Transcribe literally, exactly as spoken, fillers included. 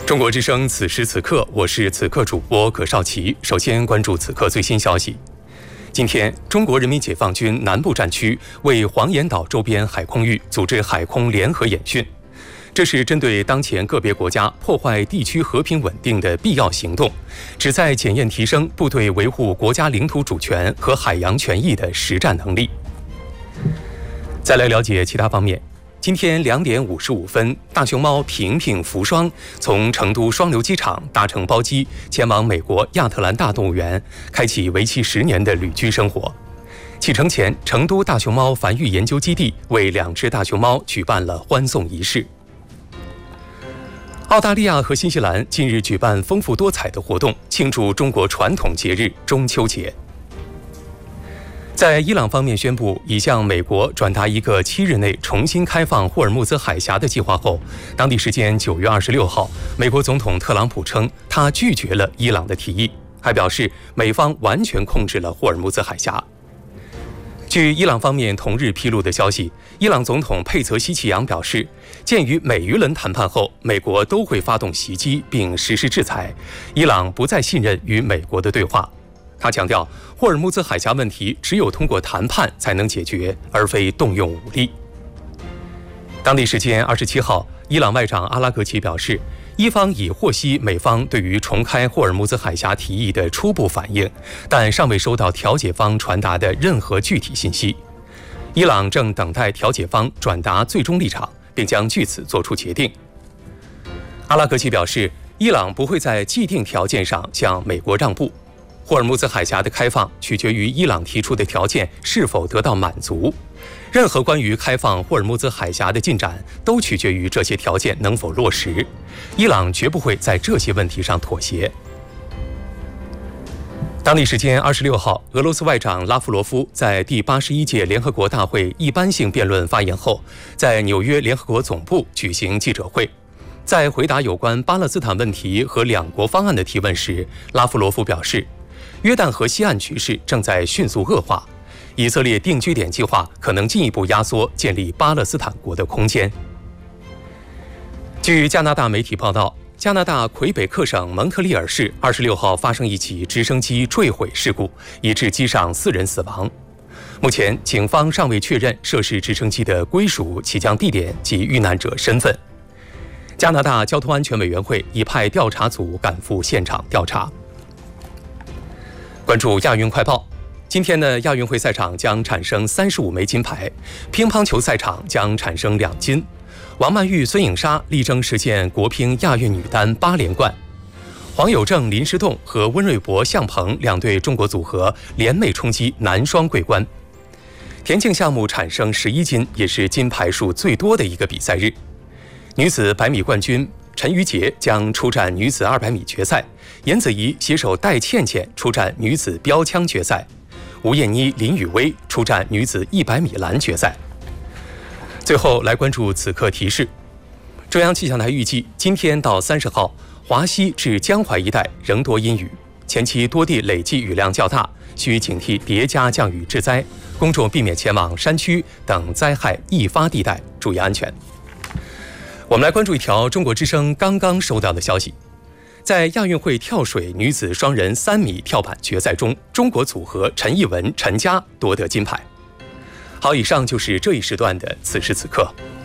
中国之声，此时此刻，我是此刻主播葛少奇。首先关注此刻最新消息。今天，中国人民解放军南部战区为黄岩岛周边海空域组织海空联合演训，这是针对当前个别国家破坏地区和平稳定的必要行动，旨在检验提升部队维护国家领土主权和海洋权益的实战能力。再来了解其他方面。今天两点五十五分，大熊猫平平福双从成都双流机场搭乘包机前往美国亚特兰大动物园，开启为期十年的旅居生活。启程前，成都大熊猫繁育研究基地为两只大熊猫举办了欢送仪式。澳大利亚和新西兰近日举办丰富多彩的活动，庆祝中国传统节日中秋节。在伊朗方面宣布已向美国转达一个七日内重新开放霍尔木兹海峡的计划后，当地时间九月二十六号，美国总统特朗普称他拒绝了伊朗的提议，还表示美方完全控制了霍尔木兹海峡。据伊朗方面同日披露的消息，伊朗总统佩泽西奇扬表示，鉴于美于轮谈判后美国都会发动袭击并实施制裁，伊朗不再信任与美国的对话。他强调，霍尔木兹海峡问题只有通过谈判才能解决，而非动用武力。当地时间二十七号，伊朗外长阿拉格齐表示，伊方已获悉美方对于重开霍尔木兹海峡提议的初步反应，但尚未收到调解方传达的任何具体信息。伊朗正等待调解方转达最终立场，并将据此作出决定。阿拉格齐表示，伊朗不会在既定条件上向美国让步。霍尔木兹海峡的开放取决于伊朗提出的条件是否得到满足，任何关于开放霍尔木兹海峡的进展都取决于这些条件能否落实，伊朗绝不会在这些问题上妥协。当地时间二十六号，俄罗斯外长拉夫罗夫在第八十一届联合国大会一般性辩论发言后，在纽约联合国总部举行记者会。在回答有关巴勒斯坦问题和两国方案的提问时，拉夫罗夫表示，约旦河西岸局势正在迅速恶化，以色列定居点计划可能进一步压缩建立巴勒斯坦国的空间。据加拿大媒体报道，加拿大魁北克省蒙特利尔市二十六号发生一起直升机坠毁事故，以致机上四人死亡。目前，警方尚未确认涉事直升机的归属、起降地点及遇难者身份。加拿大交通安全委员会已派调查组赶赴现场调查。关注亚运快报，今天的亚运会赛场将产生三十五枚金牌，乒乓球赛场将产生两金。王曼玉、孙颖莎力争实现国乒亚运女单八连冠。黄有正、林诗栋和温瑞博、向鹏两对中国组合联袂冲击男双桂冠。田径项目产生十一金，也是金牌数最多的一个比赛日。女子百米冠军陈瑜婕将出战女子二百米决赛，严子怡携手戴倩倩出战女子标枪决赛，吴艳妮、林雨薇出战女子一百米栏决赛。最后来关注此刻提示，中央气象台预计今天到三十号，华西至江淮一带仍多阴雨，前期多地累计雨量较大，需警惕叠加降雨致灾，公众避免前往山区等灾害易发地带，注意安全。我们来关注一条中国之声刚刚收到的消息，在亚运会跳水女子双人三米跳板决赛中，中国组合陈艺文、陈佳夺得金牌。好，以上就是这一时段的此时此刻。